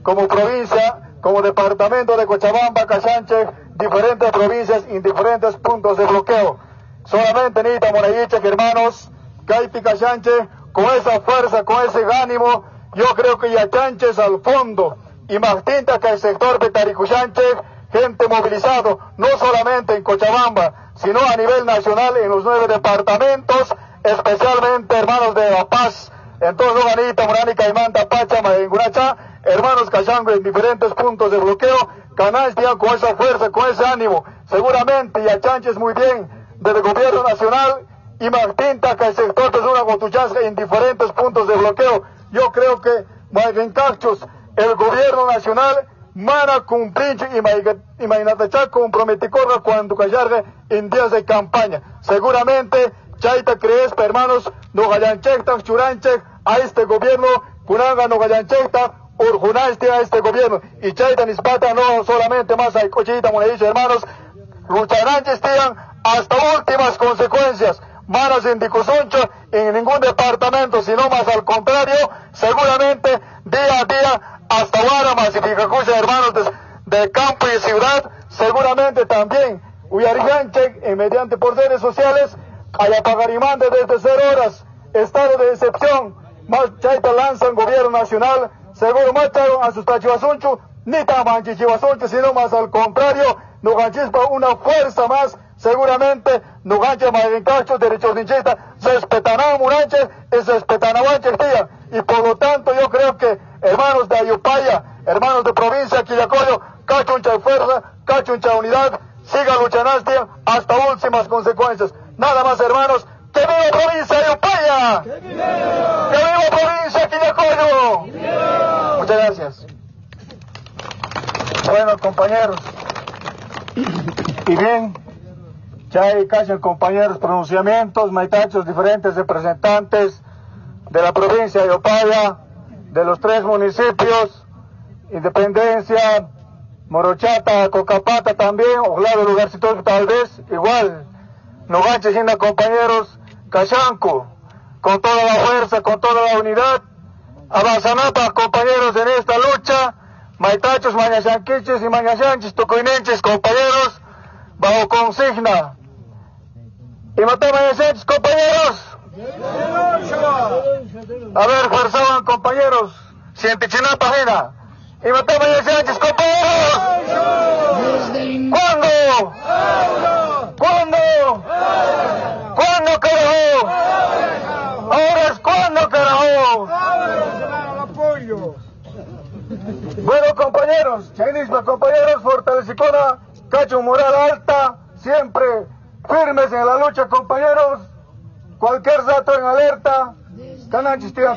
como provincia, como departamento de Cochabamba, Casanche, diferentes provincias y diferentes puntos de bloqueo. Solamente necesitamos hermanos, Caipi Casanche, con esa fuerza, con ese ánimo, yo creo que Yachanches al fondo, y más tinta que el sector Petaricuchanche, gente movilizado, no solamente en Cochabamba, sino a nivel nacional en los 9 departamentos, especialmente hermanos de La Paz, entonces Loganita, Morani, Caimán, Tapacha, Mayengunacha, hermanos Cachango en diferentes puntos de bloqueo, Canastia con esa fuerza, con ese ánimo, seguramente Yachanches muy bien, desde el gobierno nacional, y Martinta que el sector de Zona Cotuchasca en diferentes puntos de bloqueo, yo creo que Mayenguncachos, el gobierno nacional, Mana cumplir y Mainatachá comprometicorra cuando callarge en días de campaña. Seguramente, Chaita crees, hermanos, no gallanchecta, churanche a este gobierno, Kunanga no gallanchecta, urjunaste a este gobierno. Y Chaita nispata no solamente más hay cochita, monedilla, hermanos, lucharánches tiran hasta últimas consecuencias. Manas en Dicusoncho, en ningún departamento, sino más al contrario, seguramente día a día, hasta ahora masificacucha, hermanos de campo y ciudad, seguramente también, Uyariganche, mediante por redes sociales, Ayapagarimande desde 0 horas, estado de excepción, más Chaita lanzan gobierno nacional, seguro mataron a sus tachivasunchu, ni tamanchi chivasunchu, sino más al contrario, no ganchispa una fuerza más, seguramente, no gancha Mayenguncachos, derechos ninchista, respetarán muranches, y respetarán tía, y por lo tanto yo creo que hermanos de Ayupaya, hermanos de provincia Quillacoyo, cachuncha fuerza, cachuncha unidad, siga luchando hasta últimas consecuencias. Nada más hermanos, ¡que viva provincia Ayupaya! ¡Que viva provincia Quillacoyo! Muchas gracias. Bueno, compañeros, y bien, ya hay casi compañeros pronunciamientos, maitachos, diferentes representantes de la provincia de Ayupaya, de los 3 municipios, Independencia, Morochata, Cocapata también, Ojalá lugarcitos tal vez, igual, Noganche, compañeros, Cachanco, con toda la fuerza, con toda la unidad, Avanzanapa, compañeros, en esta lucha, Maitachos, Mañasanquiches y Mañasanchis, Tucuinenches, compañeros, bajo consigna, y Matá Mañasanchis, compañeros. A ver, forzaban compañeros, Cientichina página, y Matá Mañasanchis, compañeros. ¿Cuándo? ¿Cuándo? ¿Cuándo, carajo? Ahora es cuando, carajo. Bueno, compañeros, compañeros, fortalecicona, cacho moral alta, siempre firmes en la lucha, compañeros. Cualquier dato en alerta, cananchis,